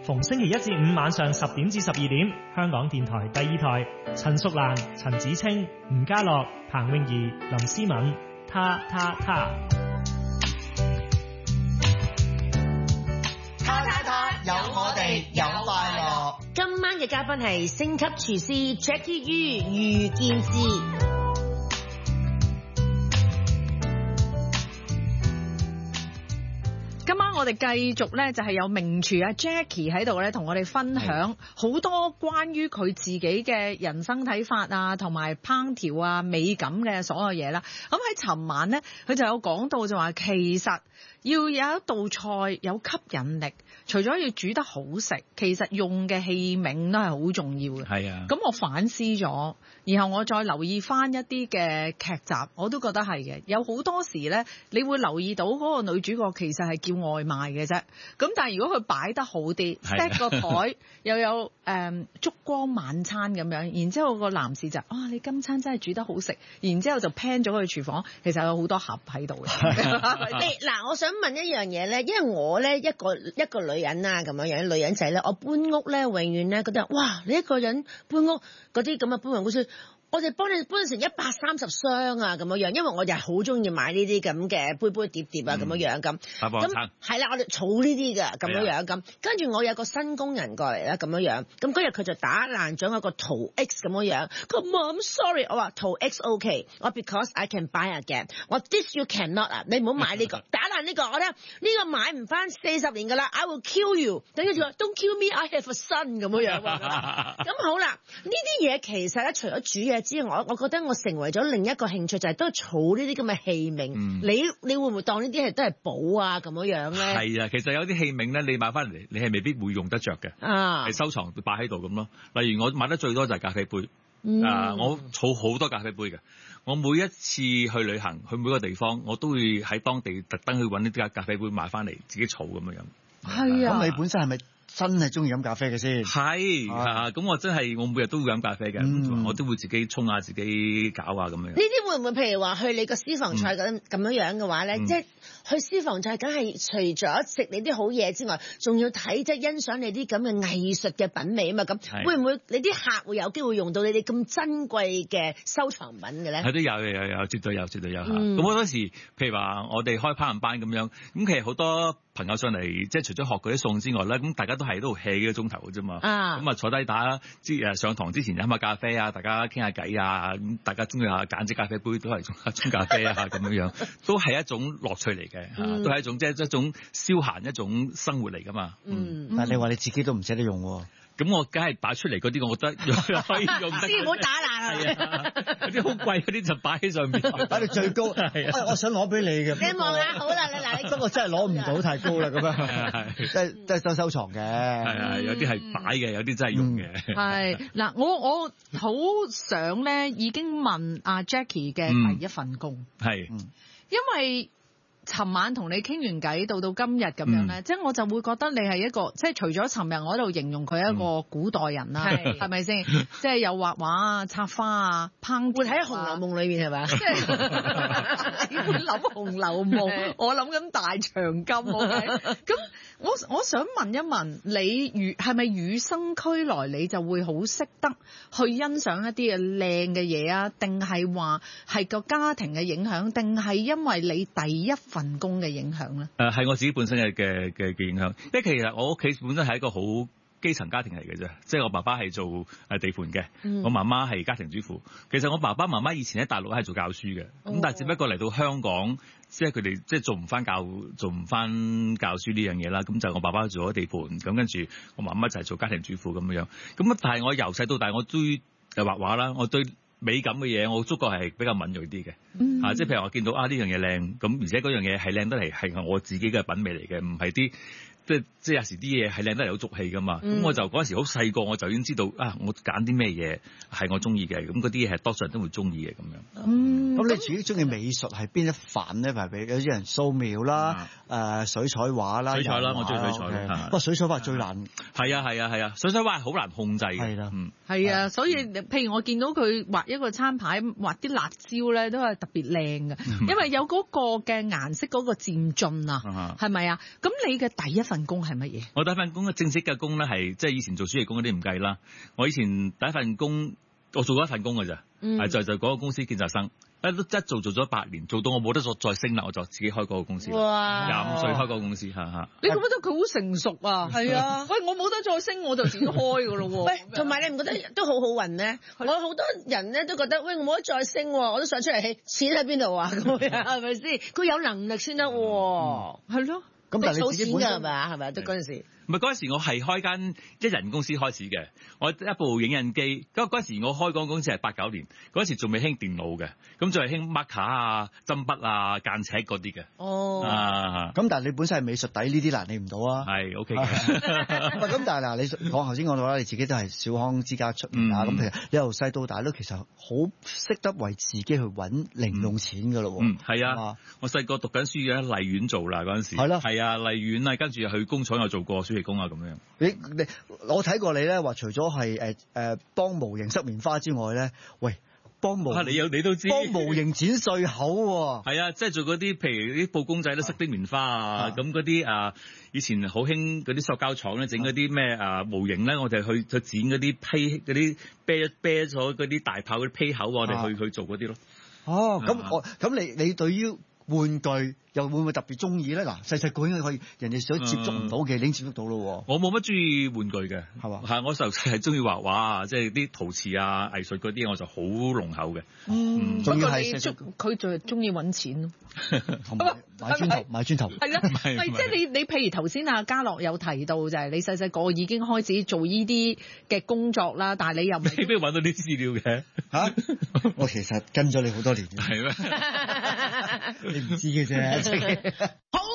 逢星期一至五晚上10點至12點，香港電台第2台，陳淑蘭、陳子清、吳家樂、彭詠儀、林思敏，他。 有我哋有快樂。 今晚嘅嘉賓係星級廚師 Jackie Yu 余健智。 今晚我哋繼續咧，就係有名廚阿 Jackie 喺度咧，同我哋分享好多關於佢自己嘅人生睇法啊，同埋烹調啊、美感嘅所有嘢啦。咁喺尋晚咧，佢就有講到就話，其實要有一道菜有吸引力，除咗要煮得好食，其實用嘅器皿都係好重要嘅。 係啊。咁我反思咗，然後我再留意翻一啲嘅劇集，我都覺得係嘅。有好多時咧，你會留意到嗰個女主角其實係叫外賣嘅啫。咁但係如果佢擺得好啲 ，set 個台又有燭光晚餐咁樣，然之後個男士就你今餐真係煮得好食，然之後就 pan 咗去廚房，其實有好多盒喺度嘅。 嗱，我想問一樣嘢咧，因為我咧一個女人啊咁樣，女人仔咧，我搬屋咧，永遠咧覺得哇，你一個人搬屋嗰啲咁嘅搬運公司。我哋幫你搬成130箱啊咁樣，因為我就係好中意買呢啲咁嘅杯杯碟碟啊咁樣咁。咁係啦，我哋儲呢啲㗎咁樣咁。跟住我有個新工人過嚟啦咁樣。咁嗰日佢就打爛咗一個圖 X 咁樣。佢話I'm sorry，我話圖 X OK， 我 because I can buy again。我 this you cannot 啊，你唔好買呢個，打爛呢個，我咧呢個買唔翻40年㗎啦 ，I will kill you。等住話 Don't kill me，I have a son 咁樣。咁好啦，呢啲嘢其實咧除咗煮嘢之外，我覺得我成為咗另一個興趣，就係都係儲呢啲咁嘅器皿。你會唔會當呢啲係都係寶啊咁樣咧？ 係啊，其實有啲器皿咧，你買翻嚟你係未必會用得着嘅，係收藏擺喺度咁咯。例如我買得最多就係咖啡杯，我儲好多咖啡杯嘅。我每一次去旅行去每個地方，我都會喺當地特登去揾呢啲咖啡杯買翻嚟自己儲咁樣。 係啊， 咁你本身係咪真係中意飲咖啡嘅先？ 係咁我真係我每日都會飲咖啡嘅，我都會自己沖下自己搞啊咁樣。 呢啲會唔會譬如話去你個私房菜咁樣嘅話咧，即係去私房菜梗係除咗食你啲好嘢之外，仲要睇即係欣賞你啲咁嘅藝術嘅品味啊嘛。咁會唔會你啲客會有機會用到你哋咁珍貴嘅收藏品嘅咧？ 係都有，絕對有咁好多時，譬如話我哋開烹飪班咁樣，咁其實好多朋友上嚟，即係除咗學嗰啲餸之外咧，咁大家都係喺度 hea 幾個鐘頭嘅啫嘛。咁坐低打上堂之前飲下咖啡啊，大家傾下偈啊，咁大家中意下揀支咖啡杯都係沖咖啡啊咁樣，都係一種樂趣嚟嘅，都係一種即係一種消閒一種生活嚟噶嘛。 但係你話你自己都唔捨得用喎。 咁我梗係擺出嚟嗰啲，我覺得可以用得。 先唔好打爛啊！ 嗰啲好貴嗰啲就擺喺上面， 擺到最高。我想攞俾你嘅。 你望下好啦，你不過真係攞唔到太高啦，咁樣。都係收藏嘅。 係啊，有啲係擺嘅，有啲真係用嘅。 係嗱，我好想咧，已經問阿 Jackie 嘅第一份工。 係。 因為尋晚同你傾完偈，到今日咁樣咧，即係我就會覺得你係一個，即係除咗尋日我喺度形容佢係一個古代人啦，係咪先？即係有畫畫啊、插花啊、烹活喺《紅樓夢》裏面係咪啊？即係你會諗《紅樓夢》，我諗緊大長今。咁我想問一問你，係咪與生俱來你就會好識得去欣賞一啲嘅靚嘅嘢啊？定係話係個家庭嘅影響，定係因為你第一份工嘅影響咧？ 係我自己本身嘅影響，因為其實我屋企本身係一個好基層家庭嚟嘅啫，即係我爸爸係做地盤嘅，我媽媽係家庭主婦。其實我爸爸媽媽以前喺大陸係做教書嘅，咁但係只不過嚟到香港，即係佢哋即係做唔翻教書呢樣嘢啦。咁就我爸爸做咗地盤，咁跟住我媽媽就係做家庭主婦咁樣。咁但係我由細到大我都畫畫啦，我對美感嘅嘢，我觸覺係比較敏銳啲嘅，即係譬如我見到呢樣嘢靚，咁而且嗰樣嘢係靚得嚟係我自己嘅品味嚟嘅，唔係啲即係有時啲嘢係靚得嚟好俗氣噶嘛。咁我就嗰陣時好細個，我就已經知道我揀啲咩嘢係我中意嘅，咁嗰啲嘢係多數人都會中意嘅咁樣。 咁你自己中意美術係邊一範咧？譬如有啲人素描啦，水彩畫啦， 水彩啦，我中意水彩。 不過水彩畫最難。 係啊，水彩畫係好難控制嘅。 係啦， 係啊，所以譬如我見到佢畫一個餐牌，畫啲辣椒咧都係特別靚嘅，因為有嗰個嘅顏色嗰個漸進啊，係咪啊？咁你嘅第一份份工係乜嘢？ 我第一份工正式嘅工咧係即係以前做暑期工嗰啲唔計啦。我以前第一份工我做過一份工㗎咋，就嗰個公司見習生。一做咗8年，做到我冇得再升啦，我就自己開嗰個公司。 哇 ！25歲開嗰個公司， 你覺唔覺得佢好成熟啊？係啊，喂，我冇得再升，我就自己開㗎咯喎。 喂，同埋你唔覺得都好好運咩？我好多人咧都覺得，喂，我冇得再升喎，我都想出嚟起，錢喺邊度啊？咁樣係咪先？佢有能力先得喎。係咯。 咁但係你自己本身係咪啊？係咪？都嗰陣時。 唔係嗰陣時，我係開間一人公司開始嘅。我一部影印機，嗰陣時我開嗰間公司係89年，嗰陣時仲未興電腦嘅，咁就係興 marker 啊、針筆啊、間尺嗰啲嘅。 哦。 咁但係你本身係美術底，呢啲難你唔到啊。 係 OK 嘅。 喂，咁但係嗱，你講頭先講到啦，你自己都係小康之家出面啊，咁其實你由細到大都其實好識得為自己去揾零用錢㗎咯喎。 係啊。我細個讀緊書嘅荔園做啦嗰陣時。係咯。係啊，荔園啊，跟住去工廠又做過暑期工啊咁樣。 我睇過你咧，話除咗係幫模型塞棉花之外咧，喂，幫模你都知幫模型剪碎口喎。 係啊，即係做嗰啲譬如啲布公仔都塞啲棉花啊，咁嗰啲以前好興嗰啲塑膠廠咧整嗰啲咩模型咧，我哋去剪嗰啲批嗰啲啤咗嗰啲大炮嗰啲批口，我哋去做嗰啲咯。 哦，咁你對於玩具又會唔會特別中意咧？嗱，細個應該可以，人哋想接觸唔到嘅，已經接觸到咯。 我冇乜中意玩具嘅， 係嘛？ 係我細係中意畫畫啊，即係啲陶瓷啊、藝術嗰啲，我就好濃厚嘅。 仲要係佢就係中意揾錢咯， 同埋買磚頭。 係啦，係即係你譬如頭先阿嘉樂有提到就係你細個已經開始做呢啲嘅工作啦，但係你又未必揾到啲資料嘅嚇。我其實跟咗你好多年嘅。 係咩？ 你唔知嘅啫。 好